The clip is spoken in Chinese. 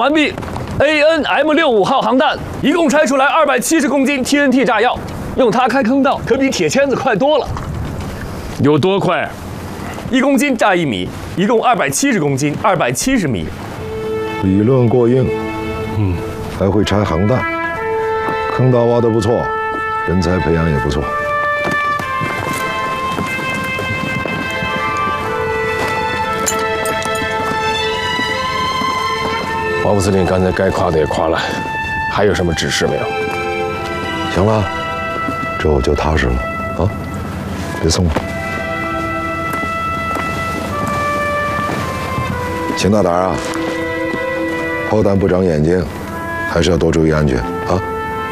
完毕。AN-M65号航弹一共拆出来270公斤 TNT 炸药，用它开坑道可比铁签子快多了。有多快？1公斤炸1米，一共270公斤，270米。 理论过硬，还会拆航弹，坑道挖得不错，人才培养也不错。 王副司令刚才该夸的也夸了，还有什么指示没有？ 行了，这我就踏实了啊！别送了。秦大胆啊！炮弹不长眼睛，还是要多注意安全啊！